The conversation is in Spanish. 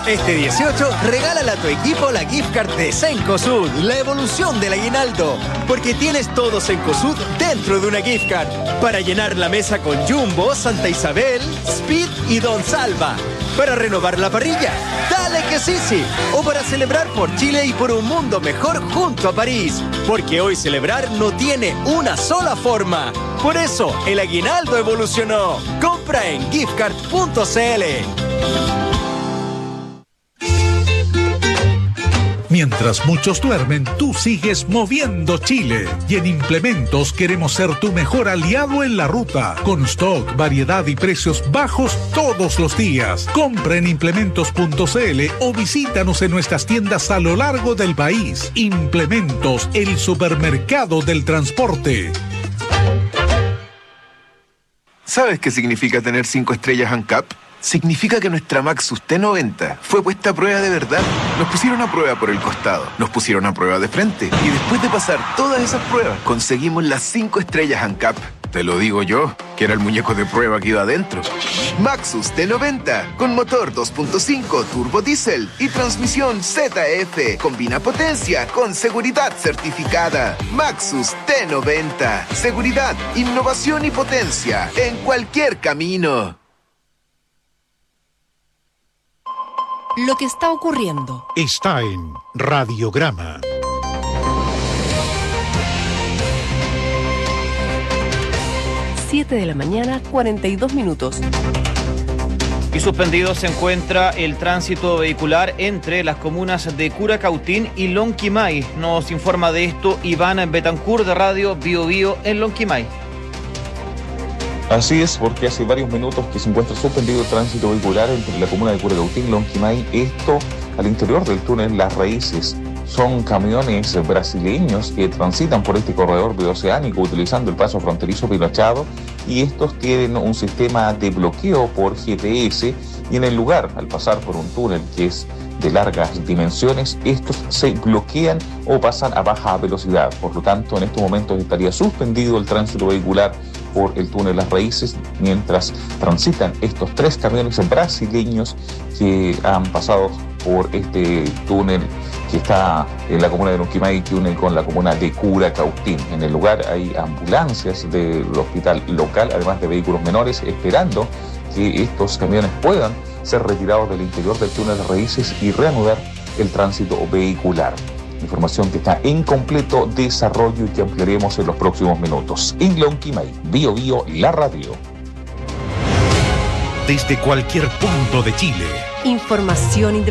Este 18, regálale a tu equipo la gift card de Cencosud, la evolución del aguinaldo. Porque tienes todo Cencosud dentro de una gift card. Para llenar la mesa con Jumbo, Santa Isabel, Speed y Don Salva. Para renovar la parrilla, dale que sí. O para celebrar por Chile y por un mundo mejor junto a París. Porque hoy celebrar no tiene una sola forma. Por eso, el aguinaldo evolucionó. Compra en giftcard.cl. Mientras muchos duermen, tú sigues moviendo Chile. Y en Implementos queremos ser tu mejor aliado en la ruta. Con stock, variedad y precios bajos todos los días. Compra en implementos.cl o visítanos en nuestras tiendas a lo largo del país. Implementos, el supermercado del transporte. ¿Sabes qué significa tener 5 estrellas ANCAP? Significa que nuestra Maxus T90 fue puesta a prueba de verdad. Nos pusieron a prueba por el costado, nos pusieron a prueba de frente y después de pasar todas esas pruebas conseguimos las 5 estrellas ANCAP. Te lo digo yo, que era el muñeco de prueba que iba adentro. Maxus T90 con motor 2.5 turbo diésel y transmisión ZF. Combina potencia con seguridad certificada. Maxus T90. Seguridad, innovación y potencia en cualquier camino. Lo que está ocurriendo está en Radiograma. Siete de la mañana, 42 minutos. Y suspendido se encuentra el tránsito vehicular entre las comunas de Curacautín y Lonquimay. Nos informa de esto Iván Betancourt de Radio Bio Bio en Lonquimay. Así es, porque hace varios minutos que se encuentra suspendido el tránsito vehicular entre la comuna de Curacautín y Lonquimay. Esto al interior del túnel Las Raíces. Son camiones brasileños que transitan por este corredor bioceánico utilizando el paso fronterizo Pinochado, y estos tienen un sistema de bloqueo por GPS, y en el lugar, al pasar por un túnel que es de largas dimensiones, estos se bloquean o pasan a baja velocidad. Por lo tanto, en estos momentos estaría suspendido el tránsito vehicular por el túnel Las Raíces mientras transitan estos 3 camiones brasileños que han pasado por este túnel que está en la comuna de Lonquimay, que une con la comuna de Curacautín. En el lugar hay ambulancias del hospital local, además de vehículos menores, esperando que estos camiones puedan ser retirados del interior del túnel de Raíces y reanudar el tránsito vehicular. Información que está en completo desarrollo y que ampliaremos en los próximos minutos. En Lonquimay, Bio Bio, la radio. Desde cualquier punto de Chile. Información independiente.